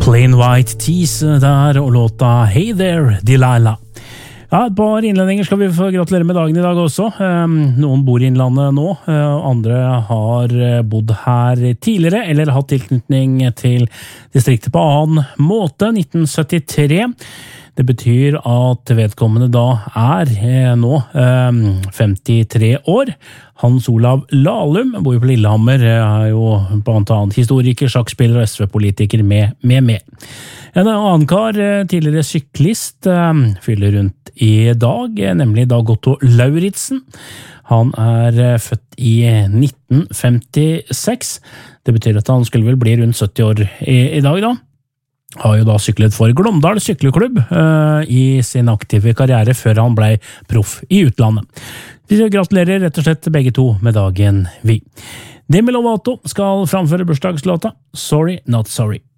Plain White Tees der, og låta Hey There, Delilah. Ja, et par innlendinger skal vi få gratulere med dagen i dag også. Noen bor i innlandet nå, andre har bodd her tidligere, eller hatt tilknytning til distriktet på annen måte, 1973. Det betyr at vedkommende da er nå 53 år. Hans Olav Lahlum bor jo på Lillehammer, er jo blant annet historiker, sjakkspiller og SV-politiker med. En annen kar, tidligere syklist, fyller rundt i dag, nemlig Dag Otto Lauritsen. Han er født i 1956. Det betyr at han skulle vel bli rundt 70 år i dag da. Har jo da syklet for Glåmdal sykleklubb i sin aktive karriere før han ble proff i utlandet. Vi gratulerer rett og slett begge to med dagen vi. Demi Lovato skal framføre bursdagslåta Sorry Not Sorry.